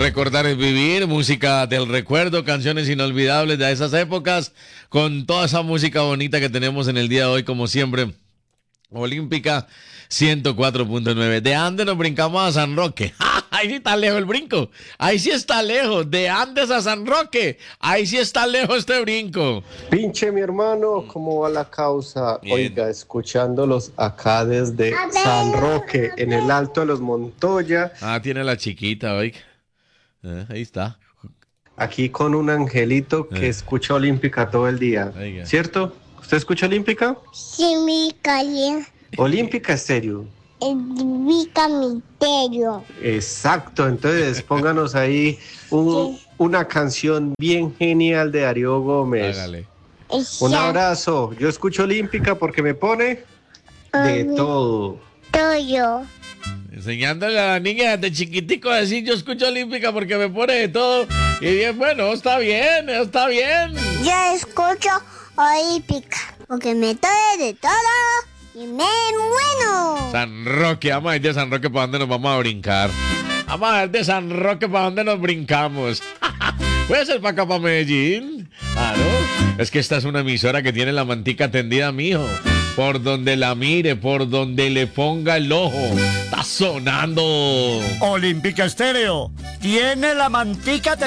Recordar es vivir, música del recuerdo, canciones inolvidables de esas épocas, con toda esa música bonita que tenemos en el día de hoy, como siempre. Olímpica 104.9. De Andes nos brincamos a San Roque. ¡Ja! Ahí sí está lejos el brinco. Ahí sí está lejos. De Andes a San Roque. Ahí sí está lejos este brinco. Pinche mi hermano, ¿cómo va la causa? Bien. Oiga, escuchándolos acá desde San Roque, en el Alto de los Montoya, Ah, tiene la chiquita, oiga. Ahí está. aquí con un angelito que escucha Olímpica todo el día. Oiga. ¿Cierto? ¿Usted escucha Olímpica? Sí, mi calle. Olímpica Estéreo. Mi misterio. Exacto, entonces pónganos ahí una canción bien genial de Darío Gómez. Hágale. Un abrazo. Yo escucho Olímpica porque me pone de todo. Todo. Enseñándole a la niña desde chiquitico a decir yo escucho Olímpica porque me pone de todo. Y bien, bueno, está bien, está bien. Yo escucho Olímpica porque me trae de todo y me bueno. San Roque, vamos a ir de San Roque para dónde nos vamos a brincar. Vamos a ver de San Roque para dónde nos brincamos. ¿Puede ser para acá, para Medellín? Ah, ¿no? Es que esta es una emisora que tiene la mantica tendida, mijo. Por donde la mire, por donde le ponga el ojo. Está sonando. Olímpica Estéreo tiene la mantica